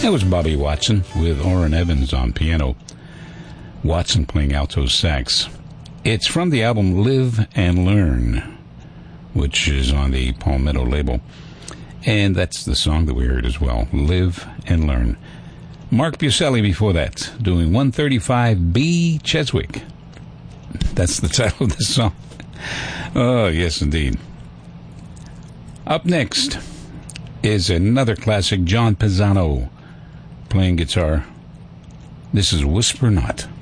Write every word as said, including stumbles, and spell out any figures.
That was Bobby Watson with Orrin Evans on piano. Watson playing alto sax. It's from the album Live and Learn, which is on the Palmetto label. And that's the song that we heard as well, Live and Learn. Mark Buselli before that, doing one thirty-five B Cheswick. That's the title of the song. Oh, yes, indeed. Up next is another classic, John Pisano playing guitar. This is Whisper Not.